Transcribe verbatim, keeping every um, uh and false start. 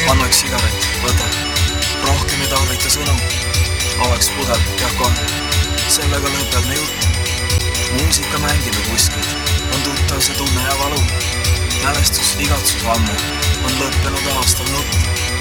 anna üks sigaret, võta. Rohkem ei tarvita sõnu. Oleks pudel, peab kohe. Sellega lõpeb me jutt. Muusika mängib kuskil. On tuttav see tunne ja valu. Mälestus, igatsus ammu. On lõppenud aastal nutt.